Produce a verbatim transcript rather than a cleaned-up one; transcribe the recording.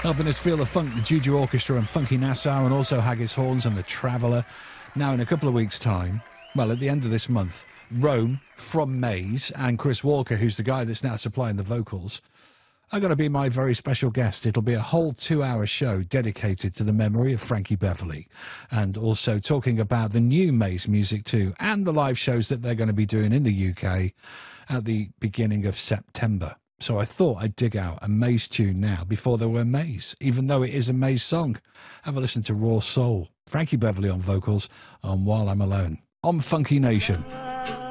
Helping us feel the funk, the Juju Orchestra and Funky Nassau, and also Haggis Horns and The Traveller. Now, in a couple of weeks' time, well, at the end of this month, Rome from Maze and Chris Walker, who's the guy that's now supplying the vocals, are going to be my very special guest. It'll be a whole two-hour show dedicated to the memory of Frankie Beverly, and also talking about the new Maze music too, and the live shows that they're going to be doing in the U K at the beginning of September. So I thought I'd dig out a Maze tune now before there were Maze, even though it is a Maze song. Have a listen to Raw Soul, Frankie Beverly on vocals on While I'm Alone on Funky Nation.